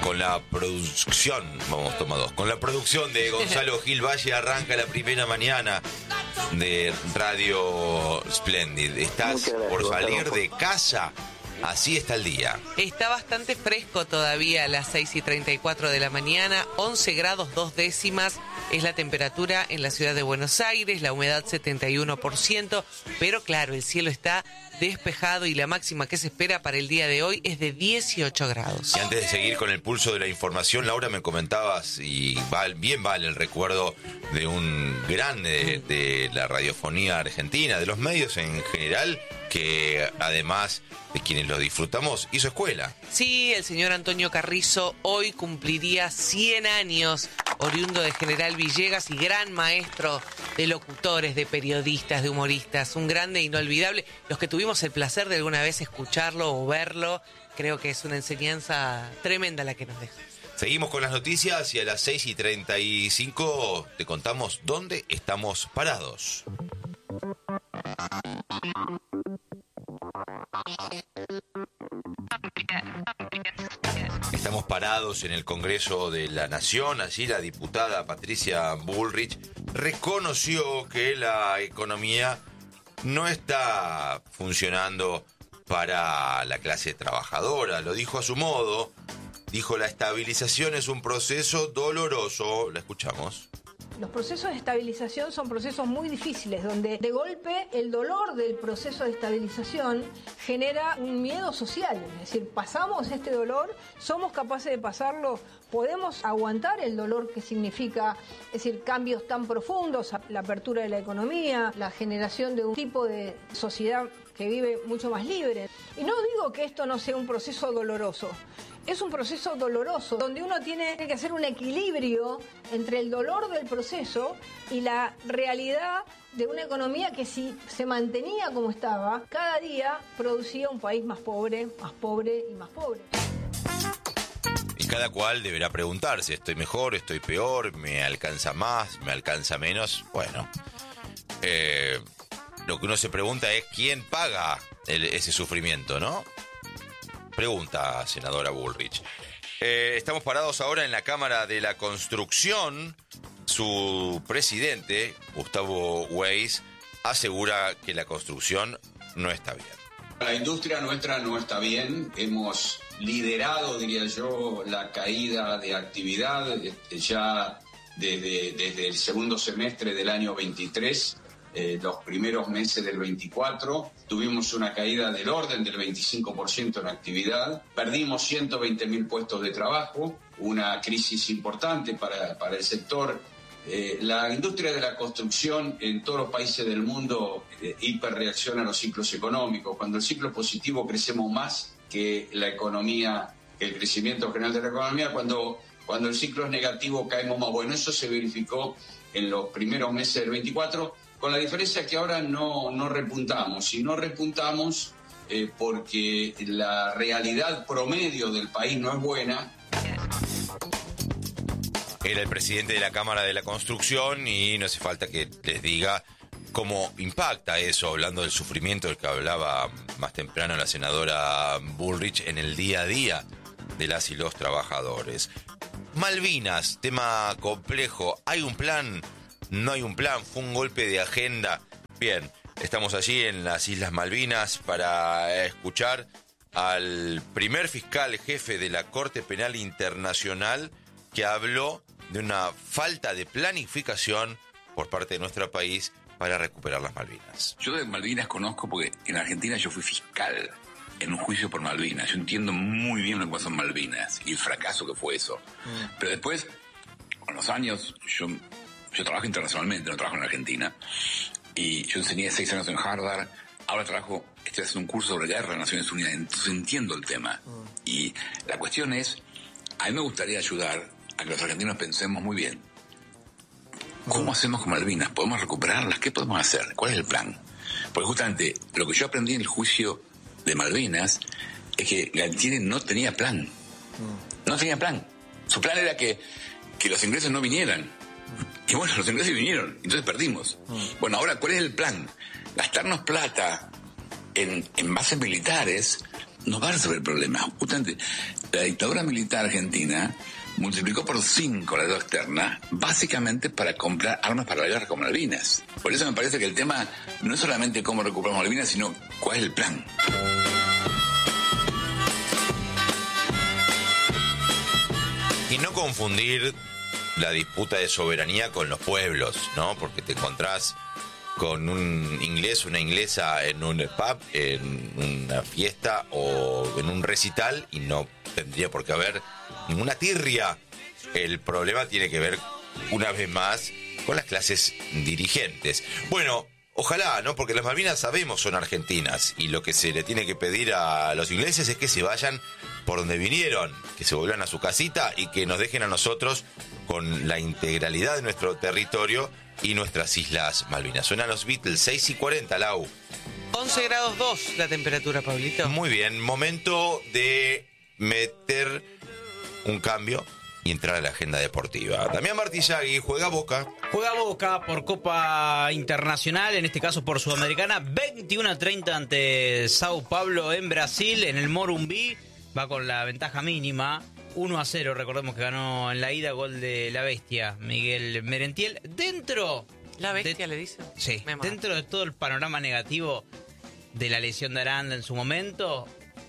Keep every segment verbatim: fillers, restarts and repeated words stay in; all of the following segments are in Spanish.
Con la producción, vamos, toma dos. Con la producción de Gonzalo Gil Valle arranca la primera mañana de Radio Splendid. ¿Estás gracias, por salir Gonzalo. de casa? Así está el día. Está bastante fresco todavía a las seis y treinta y cuatro de la mañana, once grados dos décimas es la temperatura en la ciudad de Buenos Aires, la humedad setenta y uno por ciento, pero claro, el cielo está despejado y la máxima que se espera para el día de hoy es de dieciocho grados. Y antes de seguir con el pulso de la información, Laura, me comentabas, y val, bien vale el recuerdo de un grande de la radiofonía argentina, de los medios en general, que además de quienes lo disfrutamos, hizo escuela. Sí, el señor Antonio Carrizo hoy cumpliría cien años, oriundo de General Villegas y gran maestro de locutores, de periodistas, de humoristas, un grande inolvidable. Los que tuvimos el placer de alguna vez escucharlo o verlo, creo que es una enseñanza tremenda la que nos deja. Seguimos con las noticias y a las seis y treinta y cinco te contamos dónde estamos parados. Estamos parados en el Congreso de la Nación. Allí la diputada Patricia Bullrich reconoció que la economía no está funcionando para la clase trabajadora. Lo dijo a su modo. Dijo: la estabilización es un proceso doloroso. La escuchamos. Los procesos de estabilización son procesos muy difíciles, donde de golpe el dolor del proceso de estabilización genera un miedo social. Es decir, pasamos este dolor, somos capaces de pasarlo, podemos aguantar el dolor que significa, es decir, cambios tan profundos, la apertura de la economía, la generación de un tipo de sociedad que vive mucho más libre. Y no digo que esto no sea un proceso doloroso. Es un proceso doloroso, donde uno tiene que hacer un equilibrio entre el dolor del proceso y la realidad de una economía que, si se mantenía como estaba, cada día producía un país más pobre, más pobre y más pobre. Y cada cual deberá preguntarse: ¿estoy mejor, estoy peor, me alcanza más, me alcanza menos? Bueno, eh, lo que uno se pregunta es ¿quién paga el, ese sufrimiento, no? Pregunta, senadora Bullrich. Eh, estamos parados ahora en la Cámara de la Construcción. Su presidente, Gustavo Weiss, asegura que la construcción no está bien. La industria nuestra no está bien. Hemos liderado, diría yo, la caída de actividad ya desde, desde el segundo semestre del año veintitrés. Eh, los primeros meses del veinticuatro tuvimos una caída del orden del veinticinco por ciento en actividad, perdimos ciento veinte mil puestos de trabajo, una crisis importante para, para el sector. Eh, la industria de la construcción en todos los países del mundo eh, hiperreacciona a los ciclos económicos. Cuando el ciclo es positivo crecemos más que la economía, que el crecimiento general de la economía. Cuando, cuando el ciclo es negativo caemos más. Bueno, eso se verificó en los primeros meses del veinticuatro. Con la diferencia que ahora no, no repuntamos, y no repuntamos eh, porque la realidad promedio del país no es buena. Era el presidente de la Cámara de la Construcción y no hace falta que les diga cómo impacta eso, hablando del sufrimiento del que hablaba más temprano la senadora Bullrich en el día a día de las y los trabajadores. Malvinas, tema complejo. ¿Hay un plan? No hay un plan, fue un golpe de agenda. Bien, estamos allí en las Islas Malvinas para escuchar al primer fiscal jefe de la Corte Penal Internacional que habló de una falta de planificación por parte de nuestro país para recuperar las Malvinas. Yo de Malvinas conozco porque en Argentina yo fui fiscal en un juicio por Malvinas. Yo entiendo muy bien lo que son Malvinas y el fracaso que fue eso. Mm. Pero después, con los años, yo... Yo trabajo internacionalmente, no trabajo en Argentina. Y yo enseñé seis años en Harvard. Ahora trabajo, estoy haciendo un curso sobre guerra en Naciones Unidas. Entonces entiendo el tema. Mm. Y la cuestión es, a mí me gustaría ayudar a que los argentinos pensemos muy bien. ¿Cómo mm. hacemos con Malvinas? ¿Podemos recuperarlas? ¿Qué podemos hacer? ¿Cuál es el plan? Porque justamente lo que yo aprendí en el juicio de Malvinas es que Galtieri no tenía plan. Mm. No tenía plan. Su plan era que, que los ingresos no vinieran. Y bueno, los ingresos vinieron, entonces perdimos. Mm. Bueno, ahora, ¿cuál es el plan? Gastarnos plata en, en bases militares no va a resolver el problema. Justamente, la dictadura militar argentina multiplicó por cinco la deuda externa, básicamente para comprar armas para la guerra con Malvinas. Por eso me parece que el tema no es solamente cómo recuperamos Malvinas, sino cuál es el plan. Y no confundir la disputa de soberanía con los pueblos, ¿no? Porque te encontrás con un inglés, una inglesa en un pub, en una fiesta o en un recital y no tendría por qué haber ninguna tirria. El problema tiene que ver, una vez más, con las clases dirigentes. Bueno, ojalá, ¿no? Porque las Malvinas, sabemos, son argentinas y lo que se le tiene que pedir a los ingleses es que se vayan por donde vinieron, que se vuelvan a su casita y que nos dejen a nosotros con la integralidad de nuestro territorio y nuestras Islas Malvinas. Suenan los Beatles, seis y cuarenta, Lau. once grados dos la temperatura, Pablito. Muy bien, momento de meter un cambio y entrar a la agenda deportiva. Damián Martillagui juega Boca. Juega Boca por Copa Internacional, en este caso por Sudamericana, veintiuno a treinta ante Sao Paulo en Brasil, en el Morumbi. Va con la ventaja mínima, uno a cero, recordemos que ganó en la ida, gol de la bestia, Miguel Merentiel. Dentro... ¿La bestia de, le dice? Sí, dentro de todo el panorama negativo de la lesión de Aranda en su momento,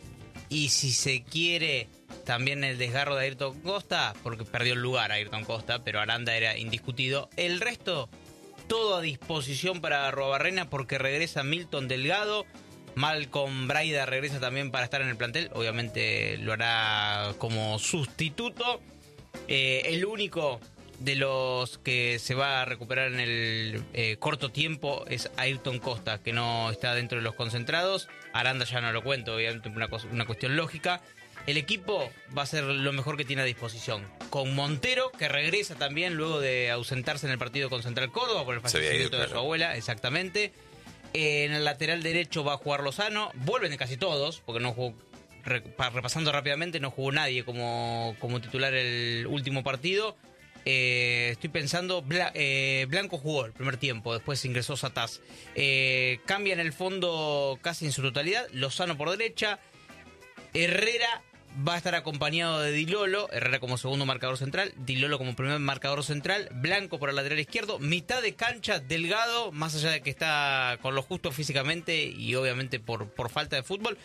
y si se quiere también el desgarro de Ayrton Costa, porque perdió el lugar a Ayrton Costa, pero Aranda era indiscutido. El resto, todo a disposición para Arruabarrena, porque regresa Milton Delgado, Malcolm Braida regresa también para estar en el plantel, obviamente lo hará como sustituto. Eh, el único de los que se va a recuperar en el eh, corto tiempo es Ayrton Costa, que no está dentro de los concentrados. Aranda ya no lo cuento, obviamente una, cosa, una cuestión lógica. El equipo va a ser lo mejor que tiene a disposición, con Montero, que regresa también luego de ausentarse en el partido con Central Córdoba por el fallecimiento de su abuela, exactamente. En el lateral derecho va a jugar Lozano. Vuelven casi todos, porque no jugó, repasando rápidamente, no jugó nadie como, como titular el último partido. Eh, estoy pensando, Bla, eh, Blanco jugó el primer tiempo, después ingresó Sataz. Eh, cambia en el fondo casi en su totalidad. Lozano por derecha. Herrera va a estar acompañado de Di Lolo, Herrera como segundo marcador central, Di Lolo como primer marcador central, Blanco por el lateral izquierdo, mitad de cancha Delgado, más allá de que está con lo justo físicamente y obviamente por, por falta de fútbol,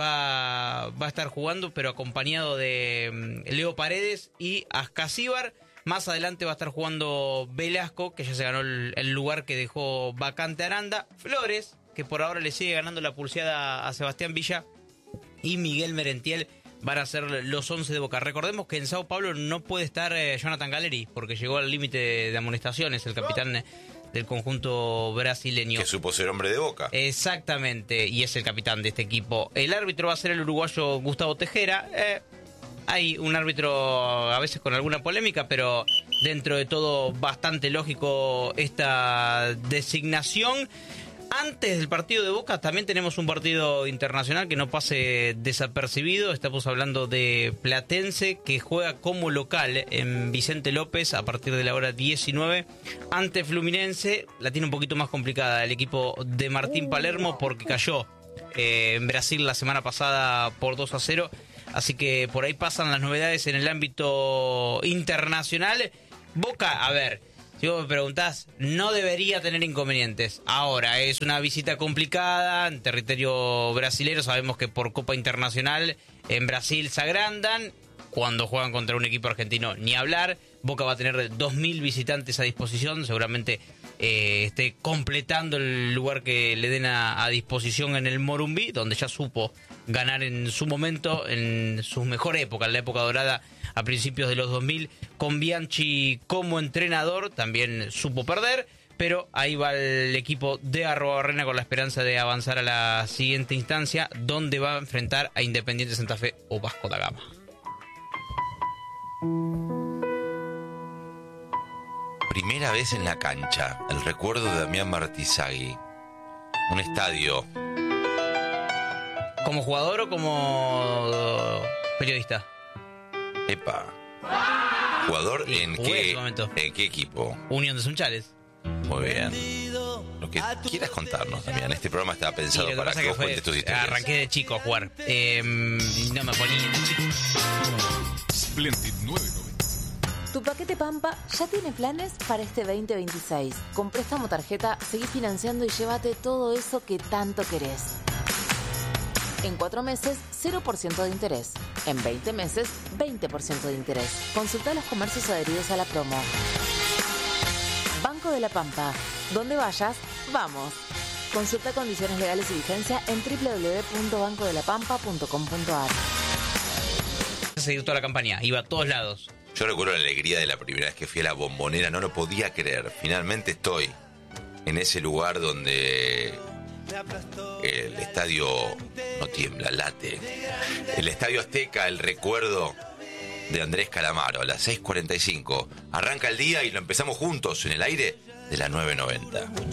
va, va a estar jugando, pero acompañado de um, Leo Paredes y Ascasíbar. Más adelante va a estar jugando Velasco, que ya se ganó el, el lugar que dejó vacante Aranda, Flores, que por ahora le sigue ganando la pulseada a Sebastián Villa, y Miguel Merentiel van a ser los once de Boca. Recordemos que en Sao Paulo no puede estar eh, Jonathan Galleri, porque llegó al límite de, de amonestaciones, el capitán del conjunto brasileño. Que supo ser hombre de Boca. Exactamente, y es el capitán de este equipo. El árbitro va a ser el uruguayo Gustavo Tejera. Eh, hay un árbitro a veces con alguna polémica, pero dentro de todo bastante lógico esta designación. Antes del partido de Boca también tenemos un partido internacional que no pase desapercibido. Estamos hablando de Platense, que juega como local en Vicente López a partir de la hora diecinueve ante Fluminense. La tiene un poquito más complicada el equipo de Martín Palermo, porque cayó eh, en Brasil la semana pasada por dos a cero. Así que por ahí pasan las novedades en el ámbito internacional. Boca, a ver, si vos me preguntás, no debería tener inconvenientes. Ahora, es una visita complicada en territorio brasilero. Sabemos que por Copa Internacional en Brasil se agrandan. Cuando juegan contra un equipo argentino, ni hablar. Boca va a tener dos mil visitantes a disposición. Seguramente eh, esté completando el lugar que le den a, a disposición en el Morumbi, donde ya supo ganar en su momento, en su mejor época, en la época dorada a principios de los dos mil, con Bianchi como entrenador. También supo perder, pero ahí va el equipo de Arruabarrena con la esperanza de avanzar a la siguiente instancia, donde va a enfrentar a Independiente Santa Fe o Vasco da Gama. Primera vez en la cancha, el recuerdo de Damián Martillagui. Un estadio. ¿Como jugador o como periodista? Epa. ¿Jugador en qué, en, en qué equipo? Unión de Sunchales. Muy bien. Lo que quieras contarnos, Damián. Este programa estaba pensado Y lo que para pasa que que vos fue- cuentes tus historias. arranqué de chico a jugar. Eh, y no me ponía de chico. Splendid nueve noventa. Tu paquete Pampa ya tiene planes para este veinte veintiséis. Con préstamo tarjeta, seguí financiando y llévate todo eso que tanto querés. En cuatro meses, cero por ciento de interés. En veinte meses, veinte por ciento de interés. Consulta los comercios adheridos a la promo. Banco de la Pampa. Donde vayas, vamos. Consulta condiciones legales y vigencia en doble u doble u doble u punto banco de la pampa punto com punto a r. Seguir toda la campaña, iba a todos lados. Yo recuerdo la alegría de la primera vez que fui a la Bombonera, no lo podía creer. Finalmente estoy en ese lugar donde el estadio no tiembla, late. El Estadio Azteca, el recuerdo de Andrés Calamaro, a las seis cuarenta y cinco. Arranca el día y lo empezamos juntos en el aire de la nueve noventa.